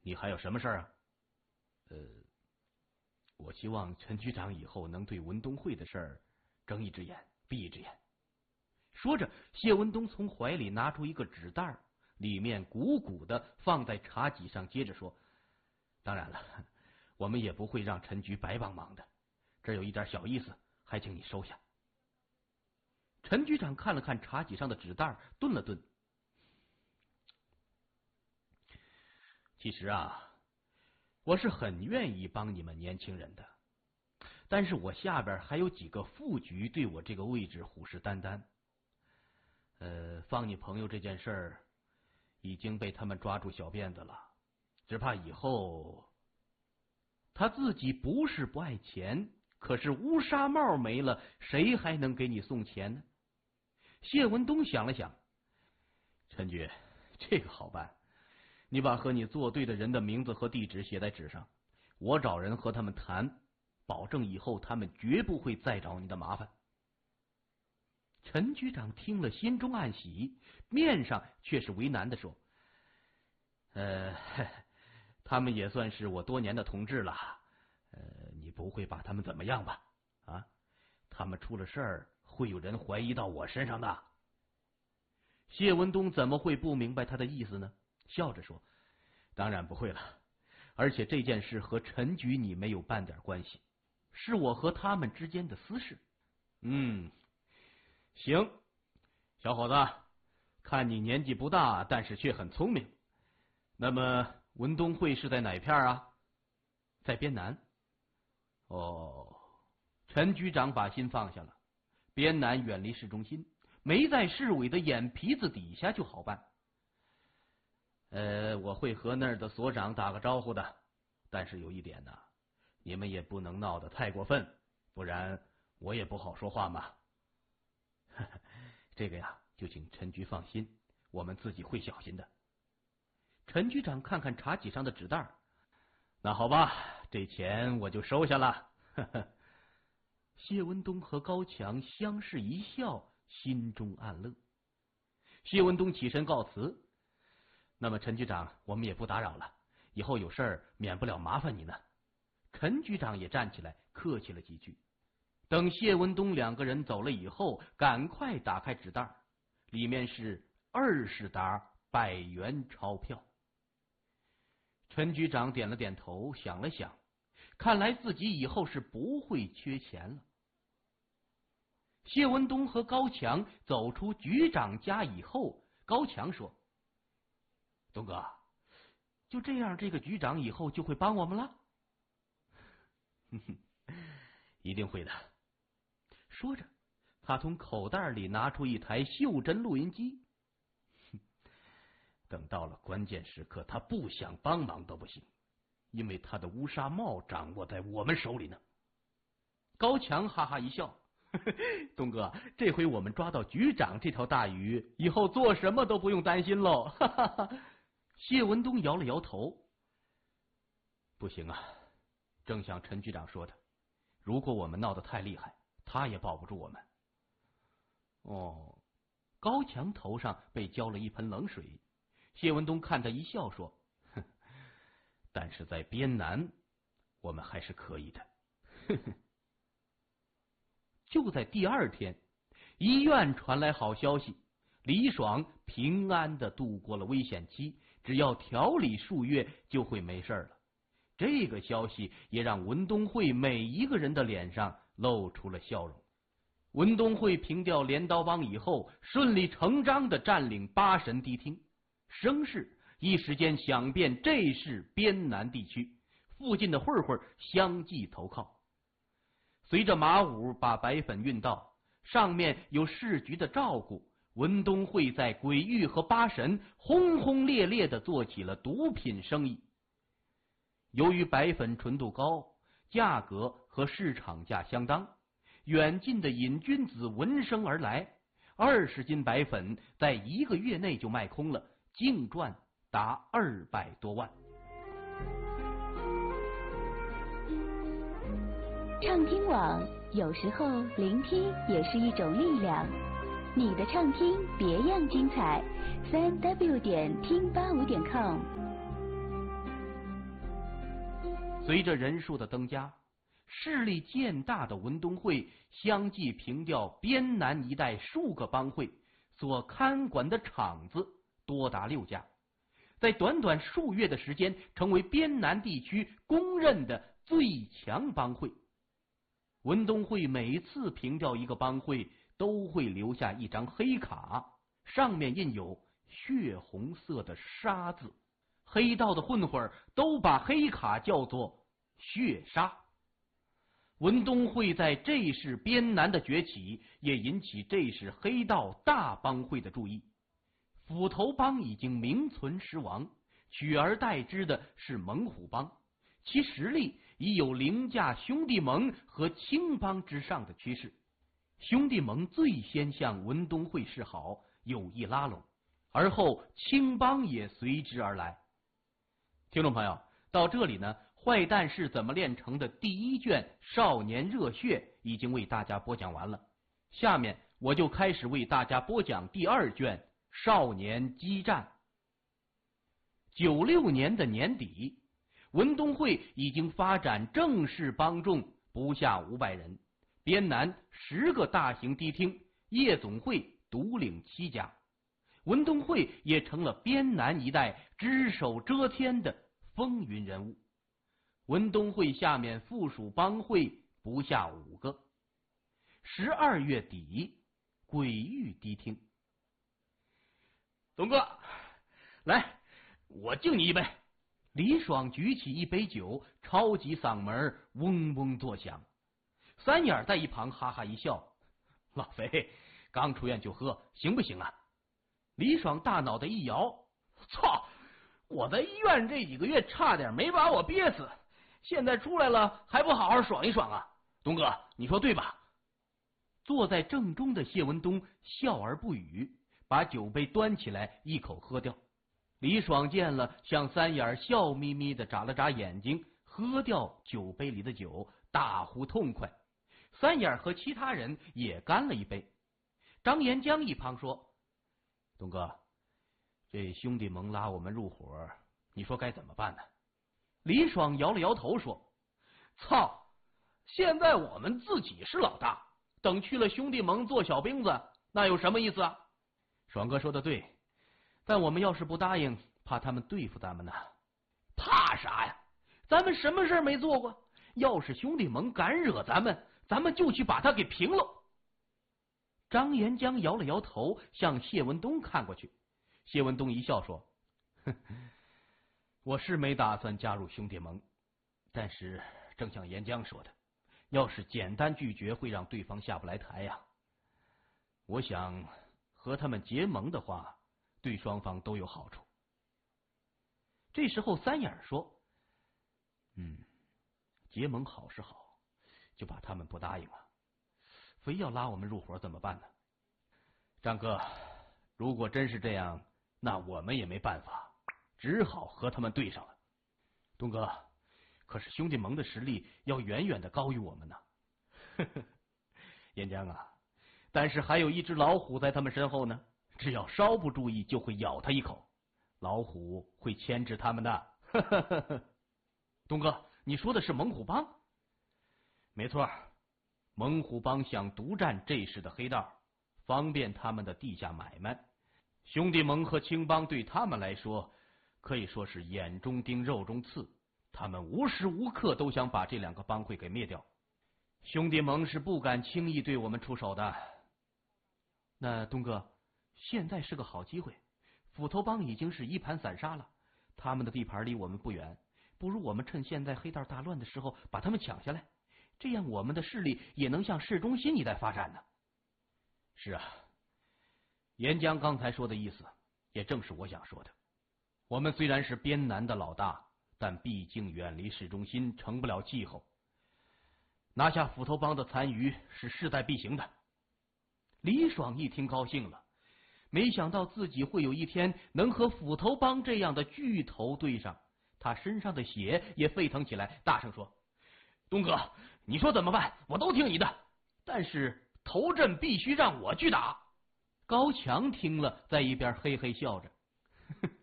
你还有什么事儿啊？我希望陈局长以后能对文东会的事儿睁一只眼闭一只眼。说着，谢文东从怀里拿出一个纸袋，里面鼓鼓的放在茶几上，接着说：“当然了，我们也不会让陈局白帮忙的，这有一点小意思，还请你收下。”陈局长看了看茶几上的纸袋，顿了顿。其实啊，我是很愿意帮你们年轻人的，但是我下边还有几个副局对我这个位置虎视眈眈。放你朋友这件事儿已经被他们抓住小辫子了，只怕以后他自己不是不爱钱，可是乌纱帽没了，谁还能给你送钱呢？谢文东想了想，陈局，这个好办，你把和你作对的人的名字和地址写在纸上，我找人和他们谈，保证以后他们绝不会再找你的麻烦。陈局长听了，心中暗喜，面上却是为难的说：“他们也算是我多年的同志了，你不会把他们怎么样吧？啊，他们出了事儿，会有人怀疑到我身上的。”谢文东怎么会不明白他的意思呢？笑着说：“当然不会了，而且这件事和陈局你没有半点关系，是我和他们之间的私事。”行，小伙子，看你年纪不大，但是却很聪明。那么文东会是在哪片啊？在边南。哦，陈局长把心放下了。边南远离市中心，没在市委的眼皮子底下就好办。我会和那儿的所长打个招呼的，但是有一点呢，你们也不能闹得太过分，不然我也不好说话嘛。这个呀，就请陈局放心，我们自己会小心的。陈局长看看茶几上的纸袋，那好吧，这钱我就收下了。谢文东和高强相视一笑，心中暗乐。谢文东起身告辞：“那么陈局长，我们也不打扰了，以后有事儿免不了麻烦你呢。”陈局长也站起来客气了几句。等谢文东两个人走了以后，赶快打开纸袋，里面是20沓100元钞票。陈局长点了点头，想了想，看来自己以后是不会缺钱了。谢文东和高强走出局长家以后，高强说：“东哥，就这样，这个局长以后就会帮我们了？”“一定会的。”说着，他从口袋里拿出一台袖珍录音机。等到了关键时刻，他不想帮忙都不行，因为他的乌纱帽掌握在我们手里呢。高强哈哈一笑：“东哥，这回我们抓到局长这条大鱼，以后做什么都不用担心喽。”谢文东摇了摇头：“不行啊，正像陈局长说的，如果我们闹得太厉害，他也保不住我们。”哦，高强头上被浇了一盆冷水。谢文东看他一笑说：“但是在边南，我们还是可以的。”就在第二天，医院传来好消息，李爽平安的度过了危险期，只要调理数月就会没事了。这个消息也让文东会每一个人的脸上露出了笑容。文东会平掉镰刀帮以后，顺理成章的占领八神迪厅，声势一时间响遍这市边南地区，附近的混混相继投靠。随着马五把白粉运到，上面有市局的照顾，文东会在鬼域和八神轰轰烈烈的做起了毒品生意。由于白粉纯度高，价格和市场价相当，远近的瘾君子闻声而来，20斤白粉在1个月内就卖空了，净赚达200多万。 畅听网，有时候聆听也是一种力量。你的畅听别样精彩，3w.听85.com。 随着人数的增加，势力渐大的文东会相继平调边南一带数个帮会，所看管的场子多达6家，在短短数月的时间，成为边南地区公认的最强帮会。文东会每次平调一个帮会，都会留下一张黑卡，上面印有血红色的杀字。黑道的混混都把黑卡叫做血杀。文东会在这时边南的崛起，也引起这时黑道大帮会的注意。斧头帮已经名存实亡，取而代之的是猛虎帮，其实力已有凌驾兄弟盟和青帮之上的趋势。兄弟盟最先向文东会示好，有意拉拢，而后青帮也随之而来。听众朋友，到这里呢，坏蛋是怎么炼成的第1卷《少年热血》已经为大家播讲完了，下面我就开始为大家播讲第2卷《少年激战》。96年的年底，文东会已经发展正式帮众不下500人，边南10个大型迪厅，夜总会独领7家，文东会也成了边南一带只手遮天的风云人物。文东会下面附属帮会不下5个。12月底，鬼域迪厅， 东哥，来，我敬你一杯。 李爽举起一杯酒，超级嗓门嗡嗡作响。三眼在一旁哈哈一笑：“ 老肥，刚出院就喝，行不行啊？” 李爽大脑袋一摇：“ 操！我在医院这几个月差点没把我憋死，现在出来了还不好好爽一爽啊？东哥，你说对吧？” 坐在正中的谢文东笑而不语，把酒杯端起来一口喝掉。李爽见了，向三眼笑眯眯的眨了眨眼睛，喝掉酒杯里的酒，大呼痛快。三眼和其他人也干了一杯。张延江一旁说：“ 东哥，这兄弟盟拉我们入伙，你说该怎么办呢？” 李爽摇了摇头说：“ 操！现在我们自己是老大，等去了兄弟盟做小兵子，那有什么意思啊？” 爽哥说的对，但我们要是不答应，怕他们对付咱们呢。 怕啥呀？咱们什么事没做过？要是兄弟盟敢惹咱们，咱们就去把他给平了。 张延江摇了摇头，向谢文东看过去。谢文东一笑说：“ 哼，我是没打算加入兄弟盟，但是正像延江说的，要是简单拒绝会让对方下不来台呀。我想和他们结盟的话，对双方都有好处。” 这时候三眼说：“ 结盟好是好，就怕他们不答应啊，非要拉我们入伙怎么办呢？张哥，如果真是这样，那我们也没办法，只好和他们对上了。东哥，可是兄弟盟的实力要远远的高于我们呢。 岩江啊，但是还有一只老虎在他们身后呢，只要稍不注意就会咬他一口，老虎会牵制他们的。 东哥，你说的是猛虎帮？ 没错，猛虎帮想独占这时的黑道，方便他们的地下买卖。兄弟盟和青帮对他们来说，可以说是眼中钉肉中刺，他们无时无刻都想把这2个帮会给灭掉。兄弟盟是不敢轻易对我们出手的。 那东哥，现在是个好机会，斧头帮已经是一盘散沙了，他们的地盘离我们不远，不如我们趁现在黑道大乱的时候把他们抢下来，这样我们的势力也能向市中心一带发展呢。 是啊，岩江刚才说的意思也正是我想说的。我们虽然是边南的老大，但毕竟远离市中心，成不了气候。拿下斧头帮的残余是势在必行的。 李爽一听高兴了，没想到自己会有一天能和斧头帮这样的巨头对上，他身上的血也沸腾起来，大声说：“ 东哥，你说怎么办？我都听你的，但是头阵必须让我去打。” 高强听了，在一边嘿嘿笑着：“